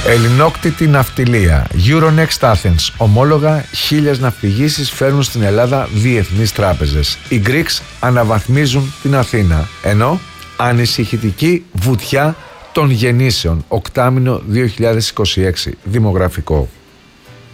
Ελληνόκτητη ναυτιλία. Euronext Athens. Ομόλογα 1.000 ναυπηγήσεις φέρνουν στην Ελλάδα διεθνείς τράπεζες. Οι Greeks αναβαθμίζουν την Αθήνα. Ενώ ανησυχητική βουτιά των γεννήσεων. Οκτάμηνο 2026. Δημογραφικό.